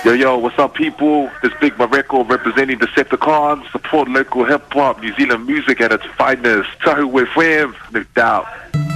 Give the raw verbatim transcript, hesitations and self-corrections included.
Yo, yo, what's up, people? This Big My Record representing Decepticons. Support local hip-hop, New Zealand music at its finest. Tahu F M, no doubt.